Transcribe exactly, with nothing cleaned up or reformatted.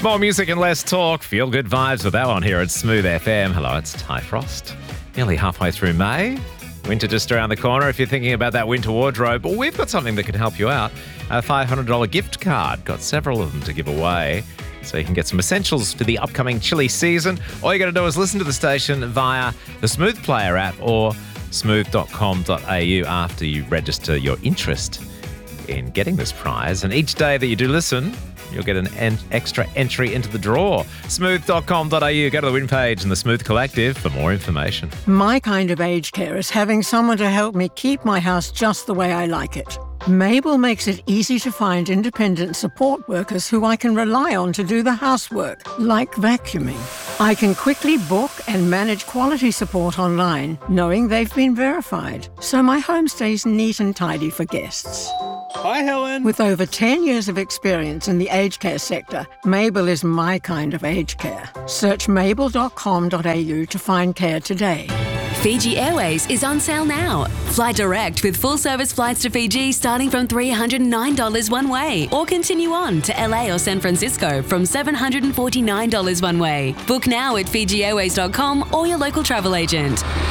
More music and less talk. Feel good vibes with that one here at Smooth F M. Hello, it's Ty Frost. Nearly halfway through May. Winter just around the corner. If you're thinking about that winter wardrobe, well, we've got something that can help you out. A five hundred dollars gift card. Got several of them to give away. So you can get some essentials for the upcoming chilly season. All you got to do is listen to the station via the Smooth Player app or smooth dot com dot a u after you register your interest in getting this prize. And each day that you do listen, you'll get an en- extra entry into the draw. smooth dot com dot a u. Go to the win page and the Smooth Collective for more information. My kind of aged care is having someone to help me keep my house just the way I like it. Mabel makes it easy to find independent support workers who I can rely on to do the housework, like vacuuming. I can quickly book and manage quality support online, knowing they've been verified, so my home stays neat and tidy for guests. Hi, Helen. With over ten years of experience in the aged care sector, Mabel is my kind of aged care. Search mabel dot com dot a u to find care today. Fiji Airways is on sale now. Fly direct with full-service flights to Fiji starting from three hundred nine dollars one way, or continue on to L A or San Francisco from seven hundred forty-nine dollars one way. Book now at fiji airways dot com or your local travel agent.